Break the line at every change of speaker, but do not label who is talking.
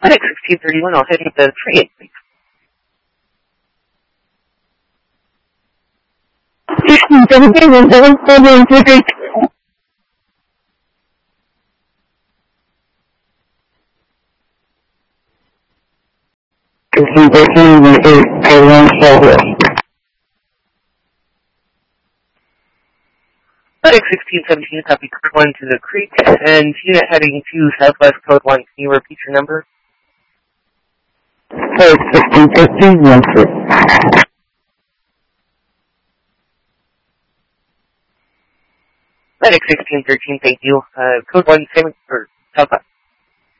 FedEx 1631, I'll head with the 38, please.
1617,
FedEx 1617, copy code 1 to the Creek, and unit heading to Southwest code 1. Can you repeat your number?
FedEx 1615, 13.
FedEx 1613, thank you. Code 1, same, or Southwest.